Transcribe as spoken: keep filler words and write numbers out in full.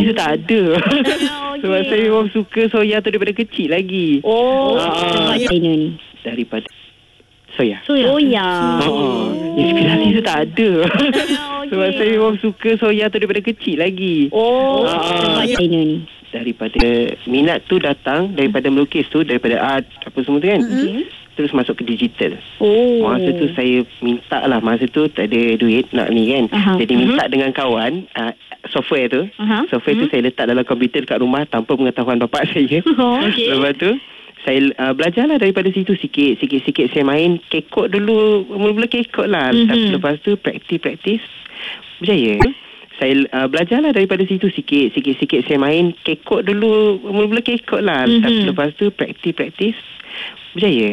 tu tak ada. Okay. Sebab saya memang suka soya tu daripada kecil lagi. Oh, Ah. China ni. Daripada soya. Soya. Soya. Oh, inspirasi tu tak ada. Okay. Sebab saya memang suka soya tu daripada kecil lagi. Oh, Ah. China ni. Daripada minat tu datang daripada melukis tu, daripada art apa semua tu kan. Mm-hmm. Terus masuk ke digital. Oh. Masa tu saya minta lah, masa tu tak ada duit nak ni kan. Aha. Jadi minta uh-huh. dengan kawan uh, software tu. Aha. Software uh-huh. tu saya letak dalam komputer kat rumah tanpa pengetahuan bapak saya. Oh, okay. Lepas tu saya uh, belajarlah daripada situ sikit. Sikit-sikit saya main kekok dulu. Mula-mula kekok lah. Mm-hmm. Lepas tu praktis-praktis berjaya. Saya uh, belajarlah daripada situ sikit. Sikit-sikit saya main kekok dulu. Mula-mula kekok lah. Mm-hmm. Lepas tu praktis-praktis berjaya.